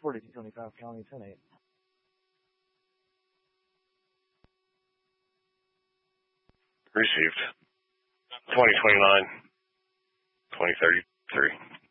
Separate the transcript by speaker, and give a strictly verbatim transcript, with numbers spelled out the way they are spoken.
Speaker 1: forty-two twenty-five County ten eight.
Speaker 2: Received. twenty twenty-nine, twenty thirty-three.